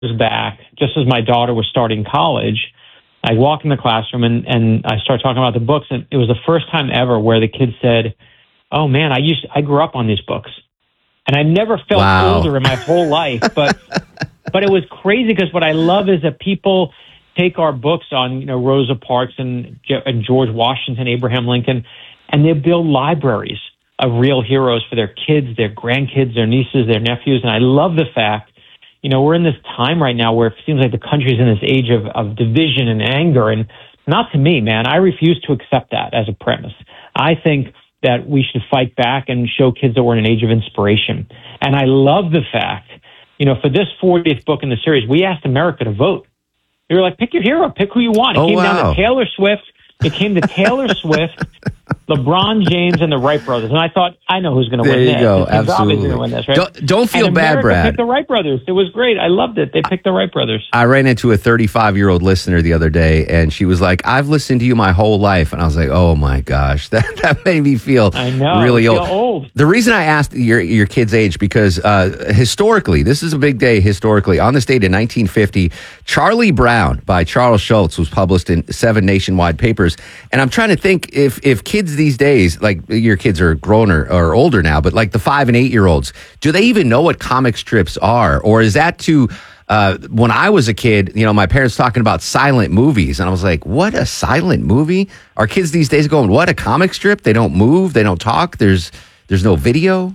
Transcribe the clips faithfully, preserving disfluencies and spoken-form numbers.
back, just as my daughter was starting college, I walked in the classroom and, and I started talking about the books, and it was the first time ever where the kids said, "Oh man, I used to, I grew up on these books," and I never felt Wow. older in my whole life. But but it was crazy because what I love is that people take our books on, you know, Rosa Parks and, and George Washington, Abraham Lincoln, and they build libraries of real heroes for their kids, their grandkids, their nieces, their nephews. And I love the fact, you know, we're in this time right now where it seems like the country's in this age of, of division and anger. And not to me, man. I refuse to accept that as a premise. I think that we should fight back and show kids that we're in an age of inspiration. And I love the fact, you know, for this fortieth book in the series, we asked America to vote. We were like, pick your hero, pick who you want. It Oh, came wow. down to Taylor Swift. It came to Taylor Swift, LeBron James, and the Wright brothers. And I thought, I know who's going to There win you this. go. It's Gonzalez Absolutely. going to win this, right? Don't, don't feel and bad, America Brad. picked the Wright brothers. It was great. I loved it. They picked the Wright brothers. I ran into a thirty-five-year-old listener the other day, and she was like, "I've listened to you my whole life." And I was like, "Oh, my gosh." That that made me feel I know, really I feel old. old. The reason I asked your, your kid's age, because uh, historically, this is a big day historically. On this date in nineteen fifty, Charlie Brown by Charles Schulz was published in seven nationwide papers. And I'm trying to think if, if kids these days, like your kids are grown or, or older now, but like the five and eight year olds, do they even know what comic strips are? Or is that too... Uh, when I was a kid, you know, my parents talking about silent movies, and I was like, what, a silent movie? Are kids these days going, what, a comic strip? They don't move, they don't talk, there's there's no video?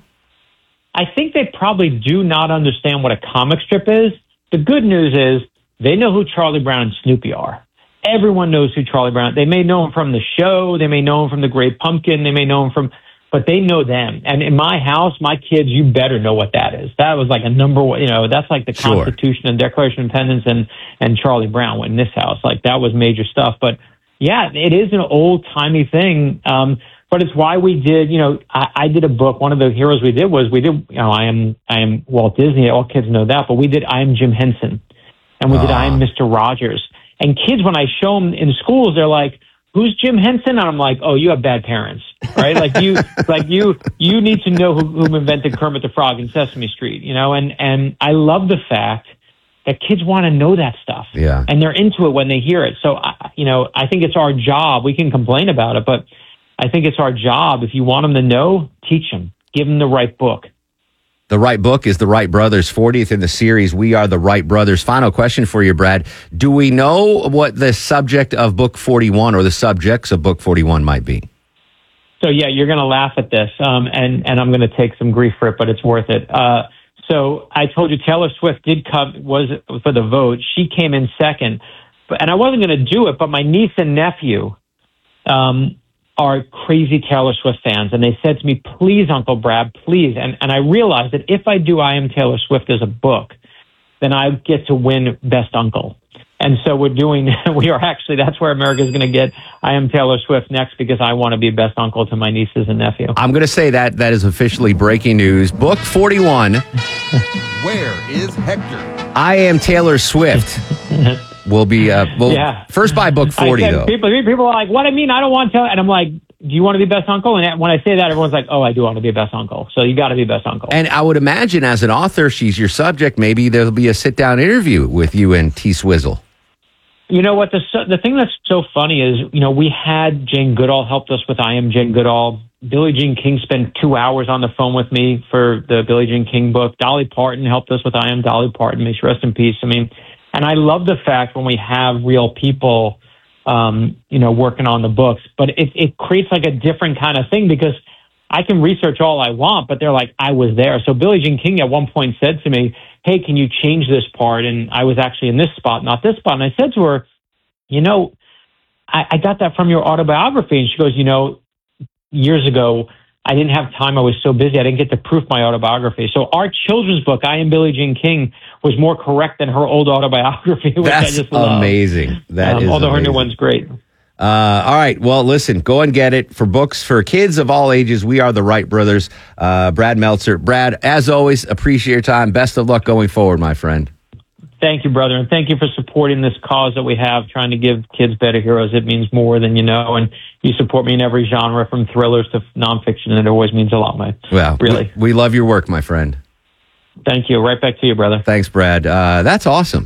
I think they probably do not understand what a comic strip is. The good news is they know who Charlie Brown and Snoopy are. Everyone knows who Charlie Brown. They may know him from the show. They may know him from the Great Pumpkin. They may know him from, but they know them. And in my house, my kids, you better know what that is. That was like a number one, you know, that's like the Sure. Constitution and Declaration of Independence and, and Charlie Brown in this house. Like that was major stuff. But yeah, it is an old timey thing. Um, but it's why we did, you know, I, I did a book. One of the heroes we did was we did, you know, I am, I am Walt Disney. All kids know that, but we did I Am Jim Henson, and we did I Am Mister Rogers. And kids, when I show them in schools, they're like, "Who's Jim Henson?" And I'm like, "Oh, you have bad parents, right? Like you, like you, you need to know who, who invented Kermit the Frog in Sesame Street, you know." And and I love the fact that kids want to know that stuff, Yeah. and they're into it when they hear it. So, I, you know, I think it's our job. We can complain about it, but I think it's our job. If you want them to know, teach them, give them the right book. The Wright book is The Wright Brothers, fortieth in the series. We are the Wright Brothers. Final question for you, Brad. Do we know what the subject of book forty-one or the subjects of book forty-one might be? So yeah, you're going to laugh at this, um, and and I'm going to take some grief for it, but it's worth it. Uh, so I told you Taylor Swift did come was for the vote. She came in second, but and I wasn't going to do it, but my niece and nephew um, are crazy Taylor Swift fans, and they said to me, "Please, Uncle Brad, please." And and I realized that if I do I Am Taylor Swift as a book, then I get to win Best Uncle. And so we're doing, we are actually, that's where America's going to get I Am Taylor Swift next, because I want to be best uncle to my nieces and nephew. I'm going to say that that is officially breaking news. Book forty-one, Where is Hector? I Am Taylor Swift, will be, uh, well, Yeah. first by book forty, I said, though. People, people are like, what I mean, I don't want to, and I'm like, do you want to be best uncle? And when I say that, everyone's like, oh, I do want to be best uncle. So you got to be best uncle. And I would imagine as an author, she's your subject. Maybe there'll be a sit-down interview with you and T. Swizzle. You know what? The the thing that's so funny is, you know, we had Jane Goodall helped us with I Am Jane Goodall. Billie Jean King spent two hours on the phone with me for the Billie Jean King book. Dolly Parton helped us with I Am Dolly Parton. May she rest in peace. I mean, and I love the fact when we have real people, um, you know, working on the books. But it it creates like a different kind of thing, because I can research all I want, but they're like, I was there. So Billie Jean King at one point said to me, hey, can you change this part? And I was actually in this spot, not this spot. And I said to her, you know, I, I got that from your autobiography. And she goes, you know, years ago, I didn't have time. I was so busy. I didn't get to proof my autobiography. So our children's book, I Am Billie Jean King, was more correct than her old autobiography, which That's I just love. amazing. That um, is although amazing. her new one's great. Uh, all right. Well, listen, go and get it. For books for kids of all ages, we are the Wright Brothers. Uh, Brad Meltzer. Brad, as always, appreciate your time. Best of luck going forward, my friend. Thank you, brother. And thank you for supporting this cause that we have, trying to give kids better heroes. It means more than you know. And you support me in every genre, from thrillers to nonfiction, and it always means a lot, man. Well, really. We, we love your work, my friend. Thank you. Right back to you, brother. Thanks, Brad. Uh, that's awesome.